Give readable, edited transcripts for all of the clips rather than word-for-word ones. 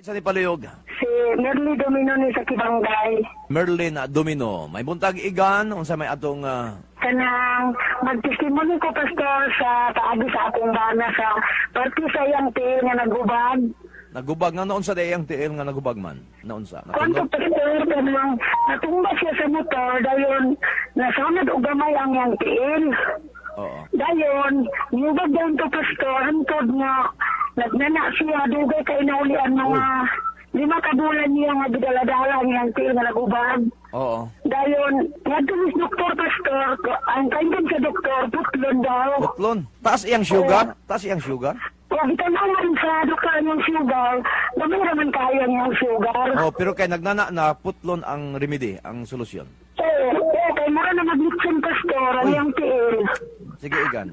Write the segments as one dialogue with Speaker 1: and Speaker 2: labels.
Speaker 1: Sa ni Paluyog,
Speaker 2: Si Merly Domino ni sa Kibanggay.
Speaker 1: Merlin Domino, may buntag igan, unsa may atong
Speaker 2: Kanang magtestimony ko, Pastor, sa taagi sa akong bana sa party sa iyang tiil nga nagubag.
Speaker 1: nagubag nga noon sa dayang tiil nga nagubag man. Noon sa.
Speaker 2: Kwanto, Pastor, kanang natumba siya sa motor, dayon nasanad o gamay ang iyang tiil.
Speaker 1: Oo.
Speaker 2: Dayon, niyubag dayon to, Pastor, hantod nga nagnana siya, dugay kay naulian mga 5 kabulan niya nga bidala-dala niyang tiil nga nagubag.
Speaker 1: Oo.
Speaker 2: Dayon, nagtulis doktor, Pastor, ang kaingan sa doktor, putlon daw.
Speaker 1: Putlon. Taas iyang sugar? Taas iyang sugar?
Speaker 2: O, itanawan sa doktor niyang sugar, dami naman kaya niyang sugar.
Speaker 1: Oh, pero kay nagnana na putlon ang remedy, ang solusyon.
Speaker 2: Kay mara na maglitsin, Pastor, ang
Speaker 1: Uy.
Speaker 2: iyang tiil.
Speaker 1: Sige igan.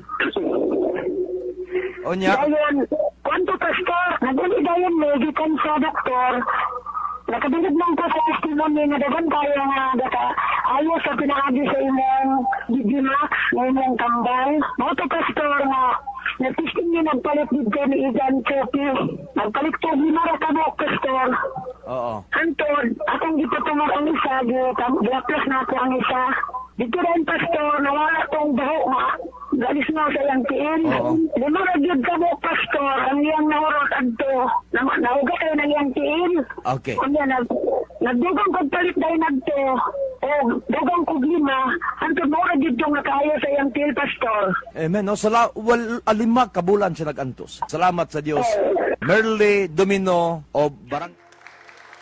Speaker 1: Onya.
Speaker 2: Dayon, kwanto, Pastor, naguli dayon gikan sa doktor, nakabilib lang ko sa testimony nga dagan kaya nga data ayaw sa pinaagi sa imong Digimax, nga imong tambal. Mga to, Pastor, nga natisting niya nagpalit dito ni Igan Chopi. Nagpalit ko, hinara ka mo, Pastor.
Speaker 1: Oo.
Speaker 2: Antod, akong gipatumar ang isa, gilaplas na ako ang isa. Dito rin, Pastor, nawala tong baho nga. Galis mo sa iyang tiil.
Speaker 1: Oo.
Speaker 2: Lima ragyod ka mo, Pastor, ang iyang nahurot adto. Nahuga kayo ng iyang tiil.
Speaker 1: Okay.
Speaker 2: Kanya, nagdugang kong palit dahil nagto. O, dugang kong 5. Antod mo ragyod tong nakaya sa iyang tiil, Pastor.
Speaker 1: Amen. No, alima kabulan siya nagantos. Salamat sa Dios. Merly Domino o Barang